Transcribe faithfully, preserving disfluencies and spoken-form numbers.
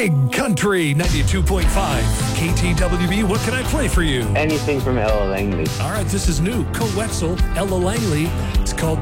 Big Country ninety-two point five. K T W B, what can I play for you? Anything from Ella Langley. All right, this is new. Co-Wetzel, Ella Langley. It's called